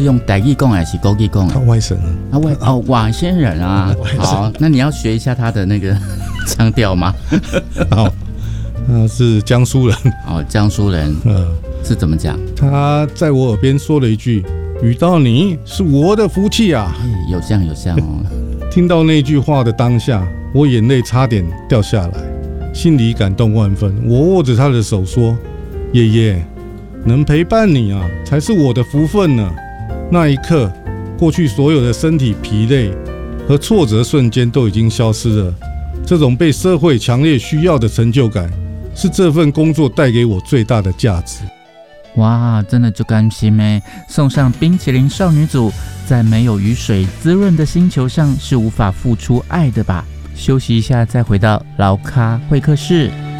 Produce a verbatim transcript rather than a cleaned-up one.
是用台语讲还是国语讲？ 他外省人， 啊外哦外星人啊。好，那你要学一下他的那个腔调吗？ 好，他是江苏人。 哦，江苏人。呃，是怎么讲？ 他在我耳边说了一句：“遇到你是我的福气啊！” 欸、有像有像哦。 听到那句话的当下，我眼泪差点掉下来，心里感动万分。我握着他的手说：“爷爷，能陪伴你啊，才是我的福分呢。”那一刻，过去所有的身体疲累和挫折瞬间都已经消失了。这种被社会强烈需要的成就感，是这份工作带给我最大的价值。 哇，真的就甘心咩！送上冰淇淋少女组，在没有雨水滋润的星球上是无法付出爱的吧？休息一下，再回到老咖会客室。